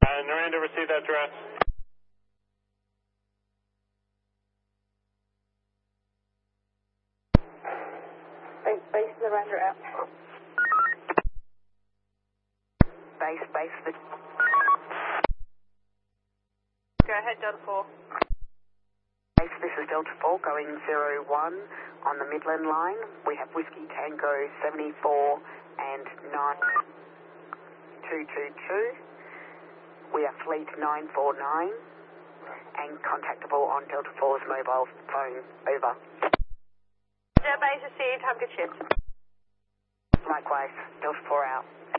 Noranda, receive that address. Base Noranda out. Base. Go ahead, Delta 4. Base, this is Delta 4 going 01 on the Midland line. We have Whiskey Tango 74 and 9222. We are Fleet 949 and contactable on Delta 4's mobile phone. Over. Base received. Have a good shift. Likewise, Delta 4 out.